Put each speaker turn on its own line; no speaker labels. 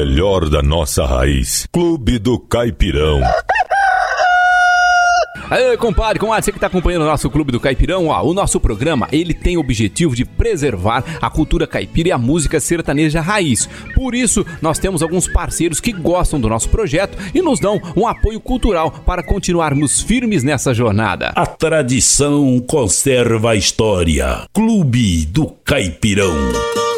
melhor da nossa raiz. Clube do Caipirão.
Aê, compadre, você que está acompanhando o nosso Clube do Caipirão, o nosso programa, ele tem o objetivo de preservar a cultura caipira e a música sertaneja raiz. Por isso, nós temos alguns parceiros que gostam do nosso projeto e nos dão um apoio cultural para continuarmos firmes nessa jornada.
A tradição conserva a história. Clube do Caipirão.